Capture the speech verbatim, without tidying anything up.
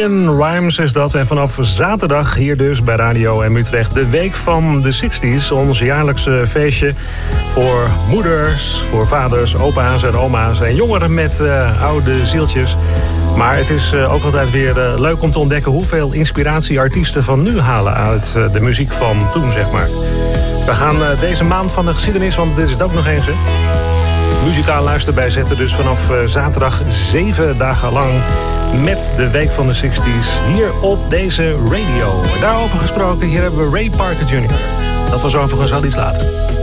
Leanne Rimes is dat. En vanaf zaterdag hier dus bij Radio M Utrecht de Week van de zestig's. Ons jaarlijkse feestje voor moeders, voor vaders, opa's en oma's en jongeren met uh, oude zieltjes. Maar het is uh, ook altijd weer uh, leuk om te ontdekken hoeveel inspiratie artiesten van nu halen uit uh, de muziek van toen, zeg maar. We gaan uh, deze maand van de geschiedenis, want dit is het ook nog eens, hè, muzikaal luister bijzetten. Dus vanaf uh, zaterdag zeven dagen lang met de Week van de zestig's hier op deze radio. Daarover gesproken, hier hebben we Ray Parker junior Dat was overigens al iets later.